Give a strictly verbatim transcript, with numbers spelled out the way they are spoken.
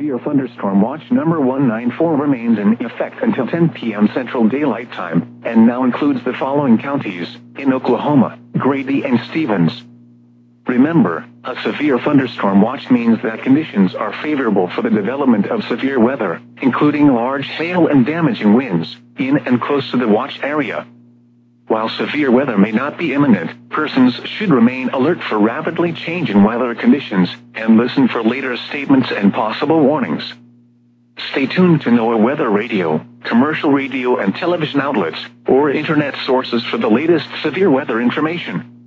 Severe thunderstorm watch number one nine four remains in effect until ten p m Central Daylight Time, and now includes the following counties in Oklahoma: Grady and Stevens. Remember, a severe thunderstorm watch means that conditions are favorable for the development of severe weather, including large hail and damaging winds, in and close to the watch area. While severe weather may not be imminent, persons should remain alert for rapidly changing weather conditions and listen for later statements and possible warnings. Stay tuned to NOAA Weather Radio, commercial radio and television outlets, or internet sources for the latest severe weather information.